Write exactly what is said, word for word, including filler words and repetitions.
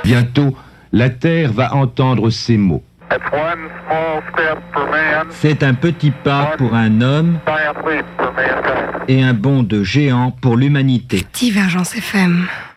Bientôt, la Terre va entendre ces mots. C'est un petit pas pour un homme et un bond de géant pour l'humanité. Divergence F M.